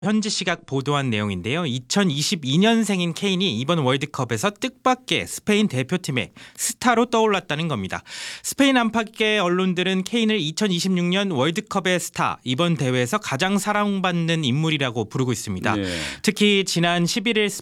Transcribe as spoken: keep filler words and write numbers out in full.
현지 시각 보도한 내용인데요. 이천이십이 년생인 케인이 이번 월드컵에서 뜻밖의 스페인 대표팀의 스타로 떠올랐다는 겁니다. 스페인 안팎의 언론들은 케인을 이천이십육 년 월드컵의 스타, 이번 대회에서 가장 사랑받는 인물이라고 부르고 있습니다. 네. 특히 지난 십일 일